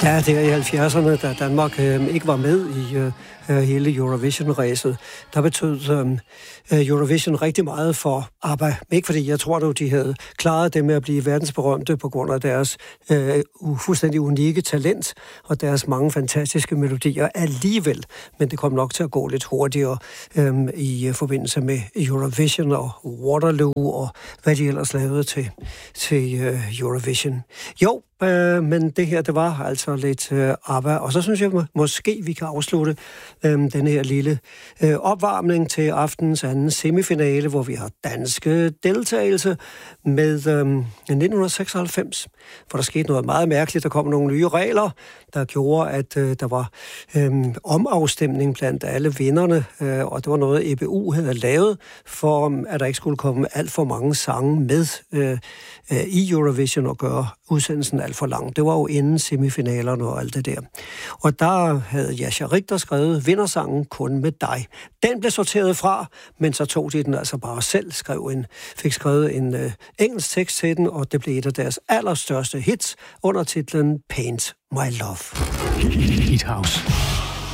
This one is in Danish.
Ja, det er i 70'erne, da Danmark ikke var med i hele Eurovision-ræset. Der betød Eurovision rigtig meget for ABBA. Ikke fordi jeg tror, de havde klaret det med at blive verdensberømte på grund af deres fuldstændig unikke talent og deres mange fantastiske melodier alligevel. Men det kom nok til at gå lidt hurtigere i forbindelse med Eurovision og Waterloo og hvad de ellers lavede til Eurovision. Jo, men det her, det var altså lidt ABBA. Og så synes jeg måske, vi kan afslutte den her lille opvarmning til aftens anden semifinale, hvor vi har danske deltagelse med 1996, hvor der skete noget meget mærkeligt. Der kom nogle nye regler, der gjorde, at der var omafstemning blandt alle vinderne, og det var noget, EBU havde lavet, for at der ikke skulle komme alt for mange sange med i Eurovision og gøre udsendelsen alt for lang. Det var jo inden semifinalerne og alt det der. Og der havde Jascha Richter skrevet vindersangen Kun med dig. Den blev sorteret fra, men så tog de den altså bare selv, fik skrevet en engelsk tekst til den, og det blev et af deres allerstørste hits under titlen Paint My Love. Hit House.